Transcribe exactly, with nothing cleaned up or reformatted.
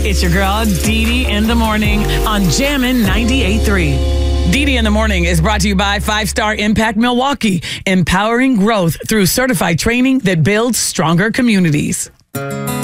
It's your girl, Dee Dee in the morning on Jammin' ninety-eight point three. Dee Dee in the morning is brought to you by Five Star Impact Milwaukee, empowering growth through certified training that builds stronger communities.